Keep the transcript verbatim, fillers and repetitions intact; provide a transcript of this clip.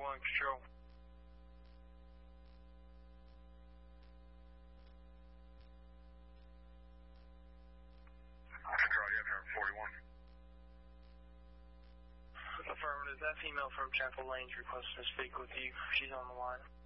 one control. Control, you have forty-one. Affirmative. That female from Chapel Lane's requesting to speak with you. She's on the line.